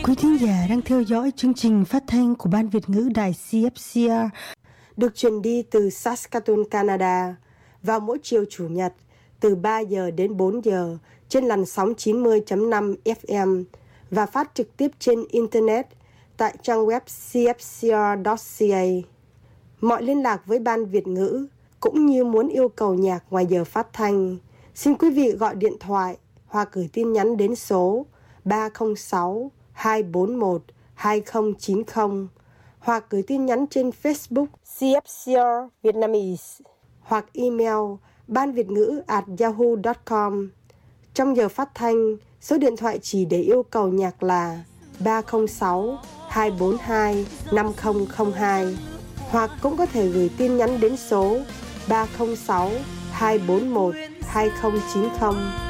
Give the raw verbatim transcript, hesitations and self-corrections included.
Quý thính giả đang theo dõi chương trình phát thanh của Ban Việt ngữ Đài xê ép xê rờ được truyền đi từ Saskatoon, Canada vào mỗi chiều Chủ nhật từ ba giờ đến bốn giờ trên làn sóng chín mươi chấm năm ép em và phát trực tiếp trên Internet tại trang web c f c r chấm c a. Mọi liên lạc với Ban Việt ngữ cũng như muốn yêu cầu nhạc ngoài giờ phát thanh, xin quý vị gọi điện thoại hoặc gửi tin nhắn đến số ba không sáu hai bốn một hai không chín không hoặc gửi tin nhắn trên Facebook xê ép xê rờ Vietnamese hoặc email banvietngữ a yahoo chấm com. Trong giờ phát thanh, số điện thoại chỉ để yêu cầu nhạc là ba không sáu hai bốn hai năm không không hai hoặc cũng có thể gửi tin nhắn đến số ba không sáu hai bốn một hai không chín không.